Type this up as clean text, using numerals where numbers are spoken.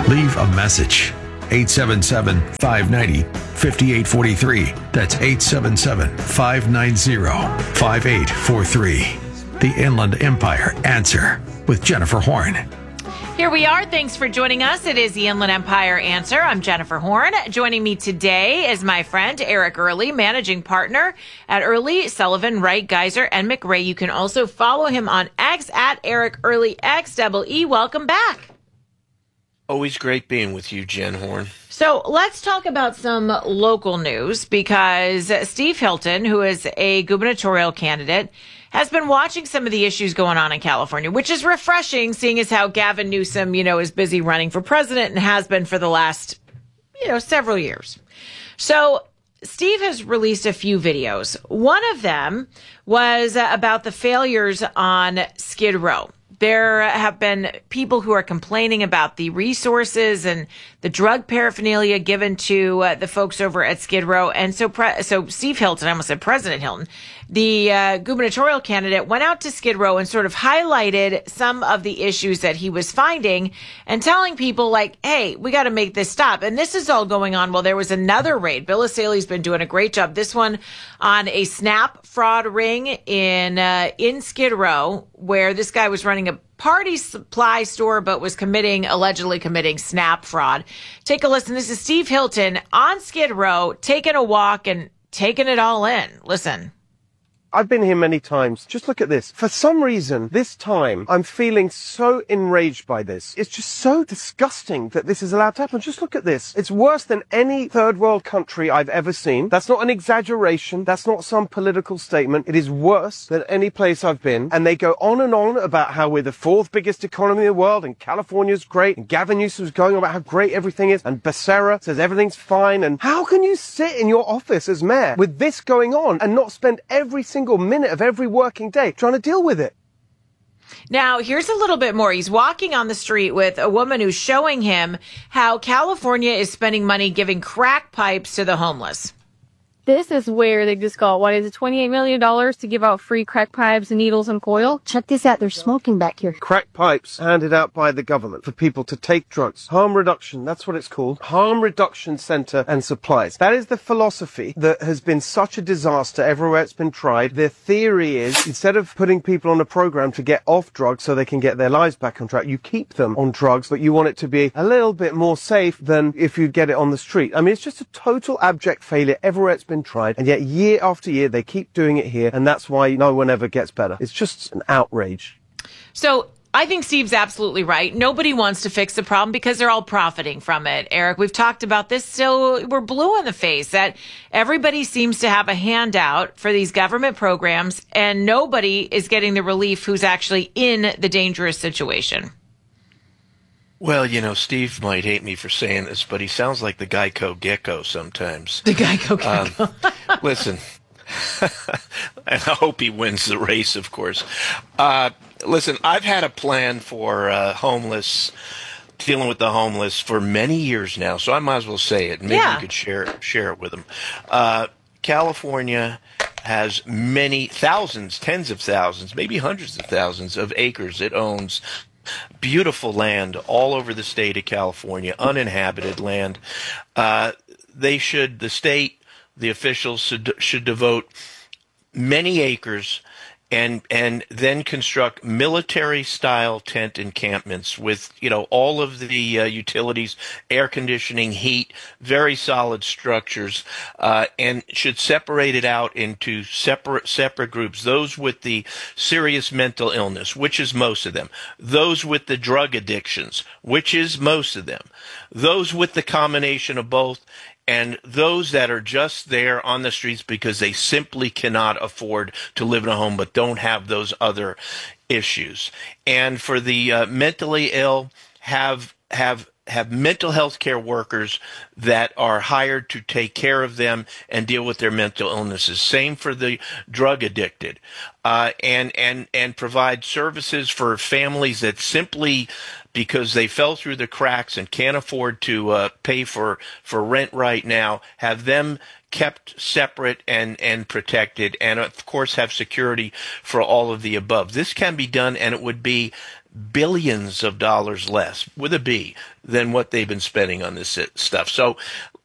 Leave a message. 877-590-5843. That's 877-590-5843. The Inland Empire Answer with Jennifer Horn. Here we are. Thanks for joining us. It is the Inland Empire Answer. I'm Jennifer Horn. Joining me today is my friend Eric Early, managing partner at Early, Sullivan, Wright, Geiser, and McRae. You can also follow him on X at Eric Early XEE. Welcome back. Always great being with you, Jen Horn. So let's talk about some local news, because Steve Hilton, who is a gubernatorial candidate, has been watching some of the issues going on in California, which is refreshing, seeing as how Gavin Newsom, is busy running for president and has been for the last, several years. So Steve has released a few videos. One of them was about the failures on Skid Row. There have been people who are complaining about the resources and the drug paraphernalia given to the folks over at Skid Row. And so Steve Hilton, I almost said President Hilton, the gubernatorial candidate, went out to Skid Row and sort of highlighted some of the issues that he was finding and telling people like, hey, we got to make this stop. And this is all going on while there was another raid. Bill Asaley's been doing a great job. This one on a SNAP fraud ring in Skid Row, where this guy was running a party supply store but was allegedly committing SNAP fraud. Take a listen. This is Steve Hilton on Skid Row, taking a walk and taking it all in. Listen. I've been here many times. Just look at this. For some reason, this time, I'm feeling so enraged by this. It's just so disgusting that this is allowed to happen. Just look at this. It's worse than any third world country I've ever seen. That's not an exaggeration. That's not some political statement. It is worse than any place I've been. And they go on and on about how we're the fourth biggest economy in the world and California's great. And Gavin Newsom's going on about how great everything is. And Becerra says everything's fine. And how can you sit in your office as mayor with this going on and not spend every single minute of every working day trying to deal with it? Now, here's a little bit more. He's walking on the street with a woman who's showing him how California is spending money giving crack pipes to the homeless. This is where they just got, $28 million to give out free crack pipes and needles and coil? Check this out. They're smoking back here. Crack pipes handed out by the government for people to take drugs. Harm reduction, that's what it's called. Harm reduction center and supplies. That is the philosophy that has been such a disaster everywhere it's been tried. The theory is, instead of putting people on a program to get off drugs so they can get their lives back on track, you keep them on drugs, but you want it to be a little bit more safe than if you get it on the street. I mean, it's just a total abject failure everywhere it's been tried, and yet year after year they keep doing it here, and that's why no one ever gets better. It's just an outrage. So I think Steve's absolutely right. Nobody wants to fix the problem because they're all profiting from it. Eric, we've talked about this, so we're blue in the face that everybody seems to have a handout for these government programs, and nobody is getting the relief who's actually in the dangerous situation. Well, Steve might hate me for saying this, but he sounds like the Geico Gecko sometimes. The Geico Gecko. Listen, and I hope he wins the race, of course. Listen, I've had a plan for dealing with the homeless for many years now, so I might as well say it. Maybe you could share it with them. California has many thousands, tens of thousands, maybe hundreds of thousands of acres it owns. Beautiful land all over the state of California, uninhabited land. The officials should devote many acres and then construct military-style tent encampments with, all of the utilities, air conditioning, heat, very solid structures, and should separate it out into separate groups. Those with the serious mental illness, which is most of them. Those with the drug addictions, which is most of them. Those with the combination of both, and those that are just there on the streets because they simply cannot afford to live in a home but don't have those other issues. And for the mentally ill, have mental health care workers that are hired to take care of them and deal with their mental illnesses. Same for the drug addicted, and provide services for families that simply, because they fell through the cracks and can't afford to pay for rent right now, have them kept separate and protected, and of course have security for all of the above. This can be done, and it would be billions of dollars less, with a B, than what they've been spending on this stuff. So